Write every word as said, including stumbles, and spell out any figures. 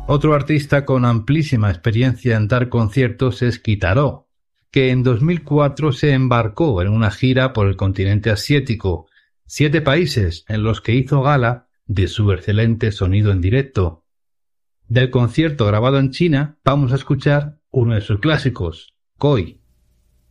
Otro artista con amplísima experiencia en dar conciertos es Kitaro, que en dos mil cuatro se embarcó en una gira por el continente asiático, siete países en los que hizo gala de su excelente sonido en directo. Del concierto grabado en China vamos a escuchar uno de sus clásicos, Koi.